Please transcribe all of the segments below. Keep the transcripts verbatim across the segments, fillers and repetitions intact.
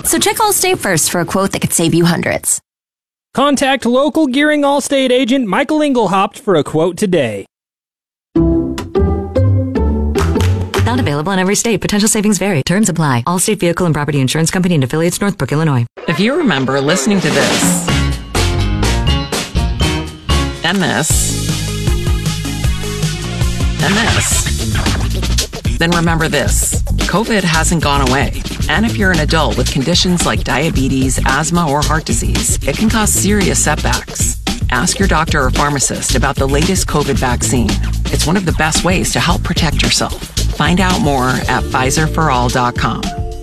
So check Allstate first for a quote that could save you hundreds. Contact local Gearing Allstate agent Michael Engelhaupt for a quote today. Not available in every state. Potential savings vary. Terms apply. Allstate Vehicle and Property Insurance Company and affiliates, Northbrook, Illinois. If you remember listening to this and this and this, then remember this. COVID hasn't gone away. And if you're an adult with conditions like diabetes, asthma, or heart disease, it can cause serious setbacks. Ask your doctor or pharmacist about the latest COVID vaccine. It's one of the best ways to help protect yourself. Find out more at Pfizer for all dot com.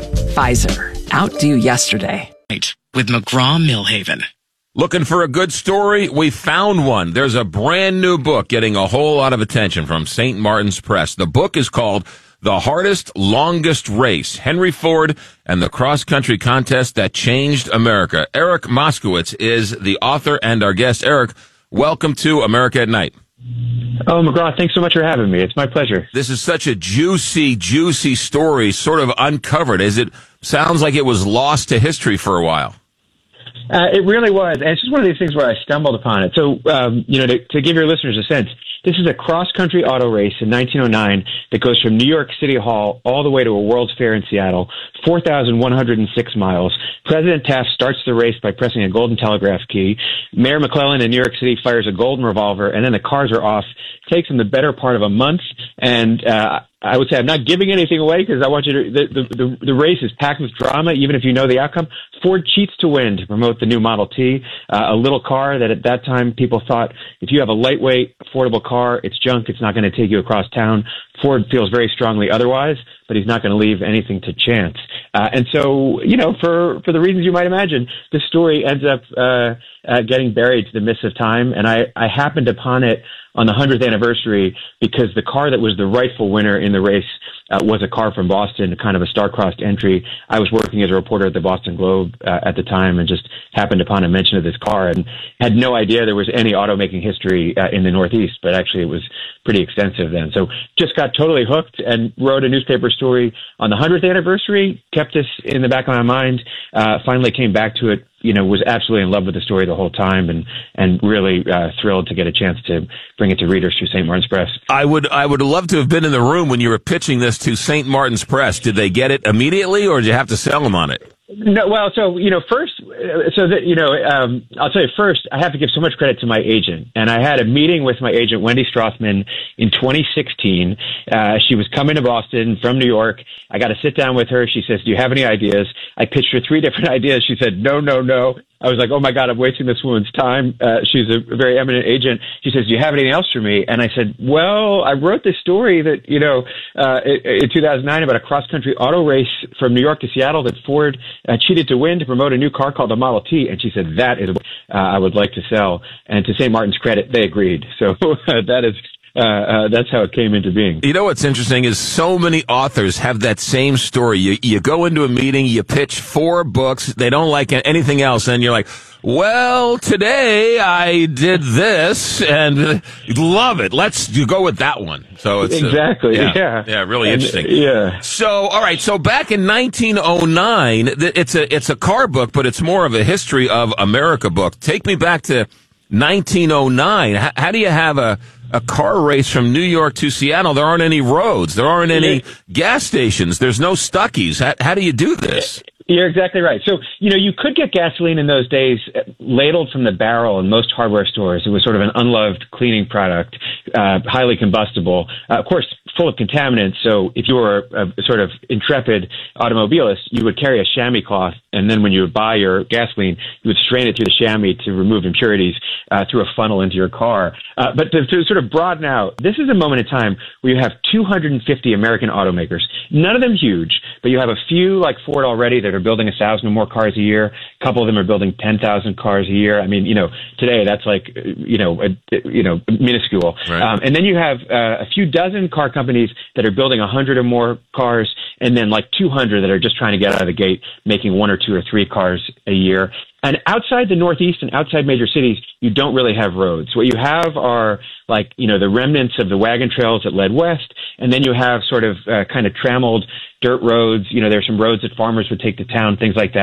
Pfizer. Outdo yesterday. With McGraw-Millhaven. Looking for a good story? We found one. There's a brand new book getting a whole lot of attention from Saint Martin's Press. The book is called The Hardest, Longest Race, Henry Ford and the Cross-Country Contest That Changed America. Eric Moskowitz is the author and our guest. Eric, welcome to America at Night. Oh, McGraw, thanks so much for having me. It's my pleasure. This is such a juicy, juicy story, sort of uncovered, as it sounds like it was lost to history for a while. Uh, it really was. And it's just one of these things where I stumbled upon it. So, um, you know, to, to give your listeners a sense, this is a cross-country auto race in nineteen oh nine that goes from New York City Hall all the way to a World's Fair in Seattle, four thousand one hundred six miles. President Taft starts the race by pressing a golden telegraph key. Mayor McClellan in New York City fires a golden revolver, and then the cars are off. It takes them the better part of a month, and uh, I would say I'm not giving anything away because I want you to. The, the, the, the race is packed with drama, even if you know the outcome. Ford cheats to win to promote the new Model T, uh, a little car that at that time people thought if you have a lightweight, affordable car, it's junk. It's not going to take you across town. Ford feels very strongly otherwise, but he's not going to leave anything to chance. Uh, and so, you know, for, for the reasons you might imagine, this story ends up uh, uh, getting buried to the mists of time. And I, I happened upon it on the hundredth anniversary because the car that was the rightful winner in the race uh, was a car from Boston, kind of a star-crossed entry. I was working as a reporter at the Boston Globe uh, at the time and just happened upon a mention of this car and had no idea there was any automaking history uh, in the Northeast, but actually it was pretty extensive then. So just got totally hooked and wrote a newspaper story on the hundredth anniversary, kept this in the back of my mind, uh, finally came back to it, you know, was absolutely in love with the story the whole time and, and really uh, thrilled to get a chance to bring it to readers through Saint Martin's Press. I would I would love to have been in the room when you were pitching this to Saint Martin's Press. Did they get it immediately or did you have to sell them on it? No, well, so, you know, first, so that, you know, um, I'll tell you first, I have to give so much credit to my agent. And I had a meeting with my agent, Wendy Strothman, in twenty sixteen. Uh, she was coming to Boston from New York. I got to sit down with her. She says, do you have any ideas? I pitched her three different ideas. She said, no, no, no. I was like, oh my God, I'm wasting this woman's time. Uh, she's a very eminent agent. She says, do you have anything else for me? And I said, well, I wrote this story that, you know, uh, in two thousand nine about a cross-country auto race from New York to Seattle that Ford uh, cheated to win to promote a new car called the Model T. And she said, that is what uh, I would like to sell. And to Saint Martin's credit, they agreed. So uh, that is Uh, uh, that's how it came into being. You know what's interesting is so many authors have that same story. You, you go into a meeting, you pitch four books, they don't like anything else, and you're like, well, today I did this, and love it. Let's you go with that one. So it's exactly, uh, yeah, yeah, yeah, really and, interesting. Yeah. So, all right. So back in nineteen oh nine, it's a it's a car book, but it's more of a history of America book. Take me back to nineteen oh nine. How, how do you have a a car race from New York to Seattle? There aren't any roads. There aren't any gas stations. There's no Stuckies. How, how do you do this? You're exactly right. So, you know, you could get gasoline in those days ladled from the barrel in most hardware stores. It was sort of an unloved cleaning product, uh, highly combustible, uh, of course, full of contaminants. So if you were a, a sort of intrepid automobilist, you would carry a chamois cloth. And then when you would buy your gasoline, you would strain it through the chamois to remove impurities uh, through a funnel into your car. Uh, but to, to sort of broaden out, this is a moment in time where you have two hundred fifty American automakers, none of them huge, but you have a few like Ford already that are building a thousand or more cars a year. A couple of them are building ten thousand cars a year. I mean, you know, today that's like, you know, a, you know, minuscule. Right. Um, and then you have uh, a few dozen car companies that are building a hundred or more cars, and then like two hundred that are just trying to get out of the gate, making one or two or three cars a year. And outside the Northeast and outside major cities, you don't really have roads. What you have are like, you know, the remnants of the wagon trails that led west. And then you have sort of uh, kind of trammeled dirt roads. You know, there's some roads that farmers would take to town, things like that.